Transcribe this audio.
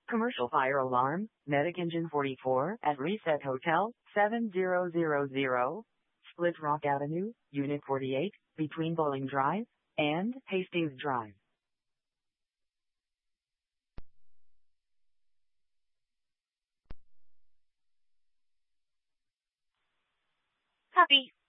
Commercial fire alarm, medic engine 44 at Reset Hotel, 7000, Split Rock Avenue, Unit 48, between Bowling Drive and Hastings Drive. Copy.